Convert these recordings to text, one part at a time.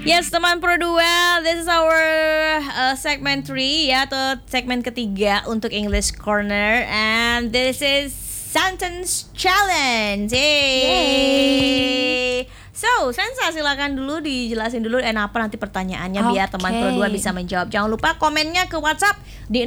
Yes, teman Pro 2, this is our segment 3 ya, atau segmen ketiga untuk English Corner, and this is Sentence Challenge. Yay. So, Sensa silakan dulu dijelasin dulu apa nanti pertanyaannya biar teman Pro 2 bisa menjawab. Jangan lupa komennya ke WhatsApp di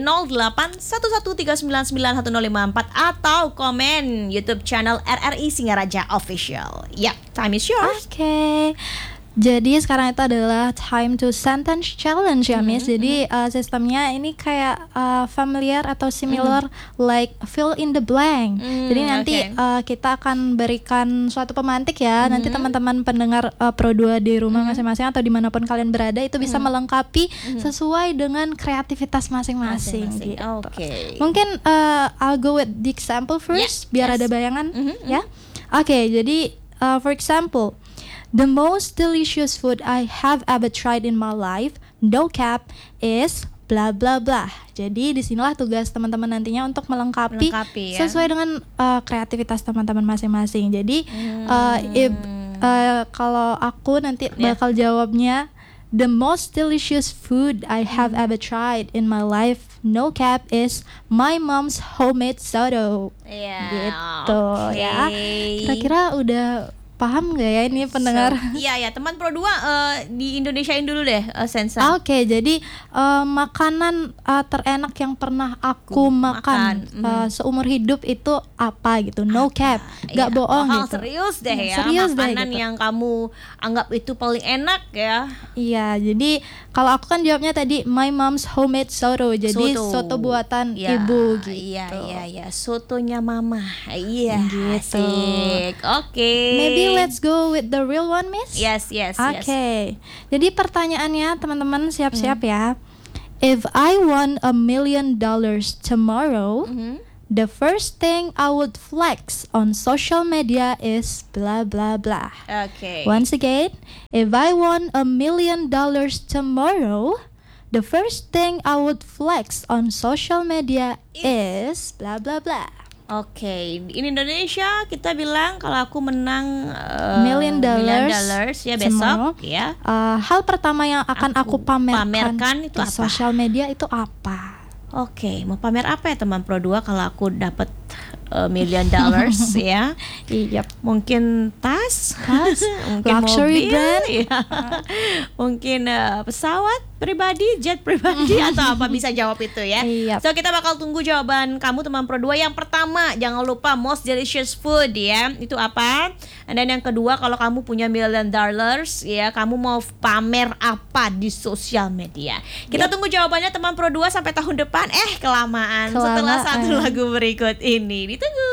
0811399154 atau komen YouTube channel RRI Singaraja Official. Ya, time is yours. Oke. Jadi sekarang itu adalah time to sentence challenge ya Miss. Jadi sistemnya ini kayak familiar atau similar like fill in the blank. Jadi nanti kita akan berikan suatu pemantik ya. Nanti teman-teman pendengar Pro 2 di rumah masing-masing atau dimanapun kalian berada itu bisa melengkapi sesuai dengan kreativitas masing-masing. Gitu. Mungkin I'll go with the example first biar ada bayangan ya. Oke, jadi for example, the most delicious food I have ever tried in my life, no cap, is blah blah blah. Jadi disinilah tugas teman-teman nantinya untuk melengkapi ya? Sesuai dengan kreativitas teman-teman masing-masing. Jadi kalau aku nanti bakal jawabnya, the most delicious food I have ever tried in my life, no cap, is my mom's homemade soto. Gitu ya. Kira-kira udah paham gak ya ini pendengar? Iya teman Pro 2 di Indonesiain dulu deh Sensa. Oke, jadi makanan terenak yang pernah aku makan seumur hidup itu apa gitu? No cap, gak bohong gitu. Serius deh ya, makanan yang kamu anggap itu paling enak ya. Iya, jadi kalau aku kan jawabnya tadi my mom's homemade soto. Jadi soto buatan ibu gitu. Iya, sotonya mama. Iya, gitu. Oke. Maybe let's go with the real one, Miss. Yes. Oke. Jadi pertanyaannya teman-teman siap-siap ya. If I won $1 million tomorrow, the first thing I would flex on social media is blah blah blah. Okay. Once again, if I won $1 million tomorrow, the first thing I would flex on social media is blah blah blah. Oke, di Indonesia kita bilang kalau aku menang $1 million ya besok ya. Hal pertama yang akan aku pamerkan itu di apa? Sosial media itu apa? Oke, mau pamer apa ya teman Pro 2 kalau aku dapat $1 million ya? Iya. Mungkin tas, mungkin luxury mobil, brand, ya. Mungkin pesawat pribadi, jet pribadi atau apa, bisa jawab itu ya. So kita bakal tunggu jawaban kamu teman Pro 2. Yang pertama, jangan lupa most delicious food ya. Itu apa? Dan yang kedua, kalau kamu punya $1 million ya, kamu mau pamer apa di sosial media? Kita tunggu jawabannya teman Pro 2 sampai tahun depan. Kelamaan. Setelah satu lagu berikut ini. Ditunggu.